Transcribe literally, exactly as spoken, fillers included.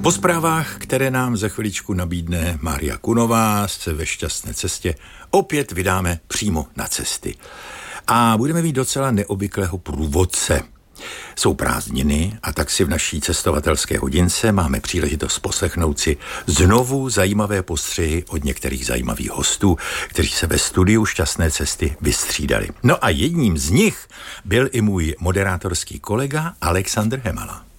Po zprávách, které nám za chviličku nabídne Mária Kunová se Ve šťastné cestě, opět vydáme přímo na cesty. A budeme mít docela neobvyklého průvodce. Jsou prázdniny a tak si v naší cestovatelské hodince máme příležitost poslechnout si znovu zajímavé postřehy od některých zajímavých hostů, kteří se ve studiu Šťastné cesty vystřídali. No a jedním z nich byl i můj moderátorský kolega Alexandr Hemala.